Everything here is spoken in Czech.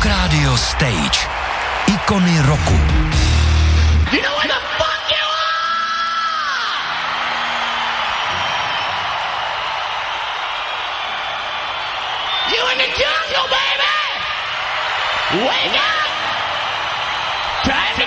Rock Radio Stage. Ikony roku. You know where the fuck you are? You in the jungle, baby! Wake up!